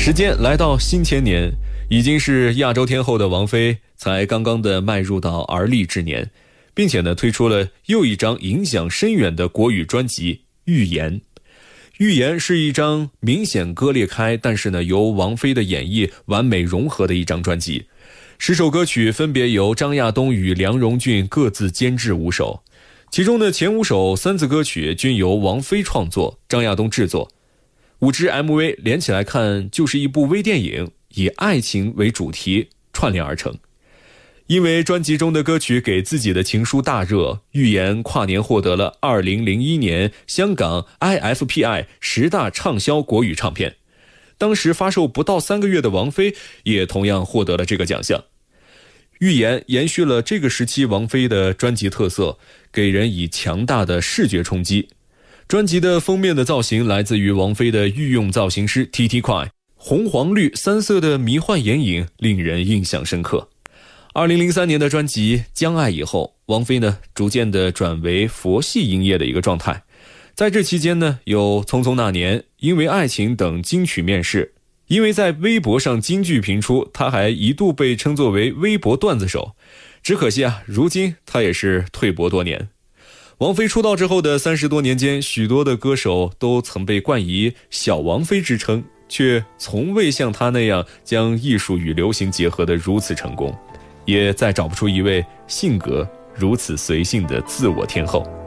时间来到新千年，已经是亚洲天后的王菲才刚刚的迈入到而立之年，并且呢推出了又一张影响深远的国语专辑《预言》。《预言》是一张明显割裂开，但是呢由王菲的演绎完美融合的一张专辑。10首歌曲分别由张亚东与梁荣俊各自监制5首，其中的前5首3字歌曲均由王菲创作，张亚东制作。5支 MV 连起来看就是一部微电影，以爱情为主题串联而成。因为专辑中的歌曲给自己的情书大热，预言跨年获得了2001年香港 IFPI 10大畅销国语唱片。当时发售不到3个月的王菲也同样获得了这个奖项。预言延续了这个时期王菲的专辑特色，给人以强大的视觉冲击。专辑的封面的造型来自于王菲的御用造型师 TT 快，红黄绿3色的迷幻眼影令人印象深刻。2003年的专辑《将爱》以后，王菲呢逐渐的转为佛系营业的一个状态。在这期间呢，有《匆匆那年》、《因为爱情》等金曲面世。因为在微博上金句频出，她还一度被称作为微博段子手。只可惜如今她也是退泊多年。王菲出道之后的30多年间，许多的歌手都曾被冠以小王菲之称，却从未像她那样将艺术与流行结合得如此成功，也再找不出一位性格如此随性的自我天后。